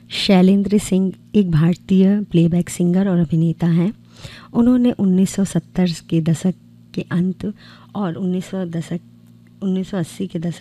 शैलेंद्र सिंह एक भारतीय playback singer और अभिनेता हैं। उन्होंने 1970 के दशक के अंत और 1980 के दशक